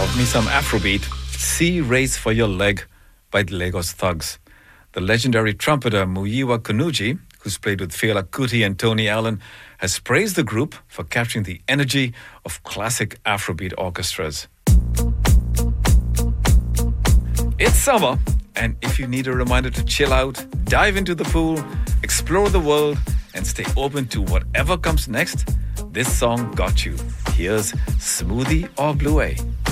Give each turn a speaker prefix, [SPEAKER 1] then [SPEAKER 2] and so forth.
[SPEAKER 1] Love me some Afrobeat. Sea Race for Your Leg by the Lagos Thugs. The legendary trumpeter Muyiwa Kunuji, who's played with Fela Kuti and Tony Allen, has praised the group for capturing the energy of classic Afrobeat orchestras. It's summer, and if you need a reminder to chill out, dive into the pool, explore the world, and stay open to whatever comes next, this song got you. Here's Smoothie or Bluey.